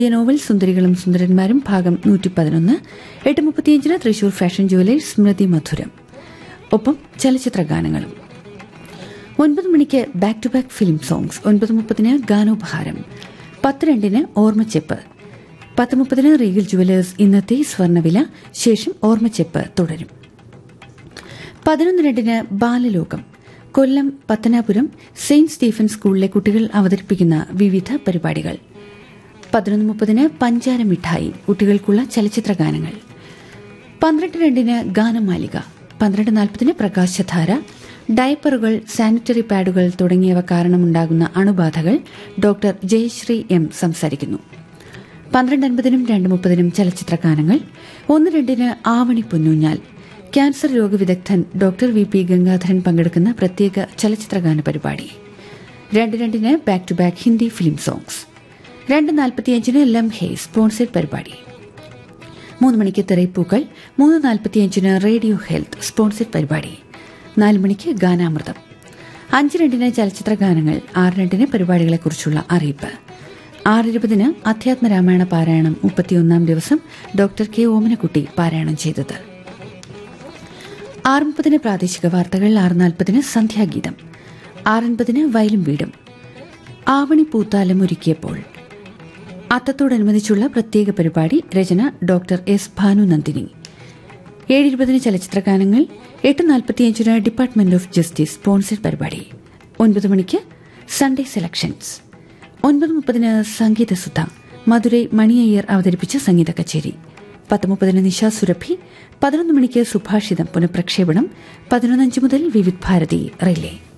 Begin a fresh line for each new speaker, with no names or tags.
Novel സുന്ദരികളും സുന്ദരന്മാരും ഭാഗം 111. 8:35 തൃശൂർ ഫാഷൻ ജുവലേഴ്സ് സ്മൃതി മധുരം. ഒപ്പം ചലച്ചിത്ര ഗാനങ്ങളും. 9 മണിക്ക് back to back film songs. 9:30 ഗാനോപഹാരം. 10:02 Ormacheppu. 10:30 Regal jewellers ഇന്നത്തെ സ്വർണ്ണവില. ശേഷം ഓർമ്മച്ചെപ്പ് തുടരും. 11:02 ബാലലോകം. കൊല്ലം പത്തനാപുരം സെയിന്റ് സ്റ്റീഫൻ സ്കൂളിലെ കുട്ടികൾ അവതരിപ്പിക്കുന്ന വിവിധ പരിപാടികൾ. 11:30 പഞ്ചാര മിഠായി, കുട്ടികൾക്കുള്ള ചലച്ചിത്ര ഗാനങ്ങൾ. 12:02 ഗാനമാലിക. 12:40 പ്രകാശധാര. ഡയപ്പറുകൾ, സാനിറ്ററി പാഡുകൾ തുടങ്ങിയവ കാരണമുണ്ടാകുന്ന അണുബാധകൾ ഡോക്ടർ ജയശ്രീ എം സംസാരിക്കുന്നു. 12:50 2:30 ചലച്ചിത്ര ഗാനങ്ങൾ. 1:02 Avani പൊന്നൂഞ്ഞാൽ. Cancer രോഗവിദഗ്ധൻ doctor V P Gangadharan പങ്കെടുക്കുന്ന പ്രത്യേക ചലച്ചിത്രഗാന പരിപാടി. 2:02 back to back Hindi film songs. 2:45 ലംഹെ sponsored പരിപാടി. 3 മണിക്ക് തിരയിപ്പൂക്കൾ. 3:45 റേഡിയോ ഹെൽത്ത് സ്പോൺസേഡ് പരിപാടി. 4 മണിക്ക് ഗാനാമൃതം. 5:02 ചലച്ചിത്ര ഗാനങ്ങൾ. 6:02 പരിപാടികളെക്കുറിച്ചുള്ള അറിയിപ്പ്. 6:20 അധ്യാത്മരാമായണ പാരായണം 31 ദിവസം ഡോക്ടർ കെ ഓമനക്കുട്ടി പാരായണം ചെയ്തത്. 6:30 പ്രാദേശിക വാർത്തകൾ. 6:40 സന്ധ്യാഗീതം. 6:50 വയലും വീടും. ആവണി പൂത്താലം ഒരുക്കിയപ്പോൾ അത്തത്തോടനുബന്ധിച്ചുള്ള പ്രത്യേക പരിപാടി. രചന ഡോക്ടർ എസ് ഭാനുനന്ദിനി. 7:20 ചലച്ചിത്ര ഗാനങ്ങൾ. 8:45 ഡിപ്പാർട്ട്മെന്റ് ഓഫ് ജസ്റ്റിസ് സ്പോൺസേഡ് പരിപാടി. 9 മണിക്ക് സൺഡേ സെലക്ഷൻസ്. 9:30 സംഗീതസുധ. മധുരൈ മണിയയ്യർ അവതരിപ്പിച്ച സംഗീത കച്ചേരി. 10:30 നിശാ സുരഭി. 11 മണിക്ക് സുഭാഷിതം പുനഃപ്രക്ഷേപണം. 11:05 മുതൽ വിവിധ് ഭാരതി റിലേ.